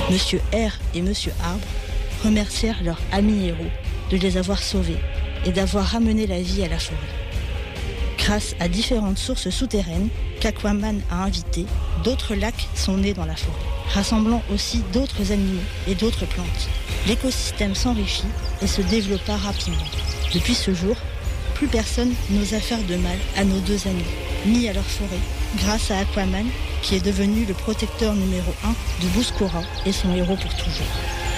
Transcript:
Monsieur R et Monsieur Arbre remercièrent leur ami héros de les avoir sauvés et d'avoir ramené la vie à la forêt. Grâce à différentes sources souterraines qu'Aquaman a invitées, d'autres lacs sont nés dans la forêt, rassemblant aussi d'autres animaux et d'autres plantes. L'écosystème s'enrichit et se développa rapidement. Depuis ce jour, plus personne n'osa faire de mal à nos deux amis, ni à leur forêt, grâce à Aquaman, qui est devenu le protecteur numéro 1 de Bouskoura et son héros pour toujours.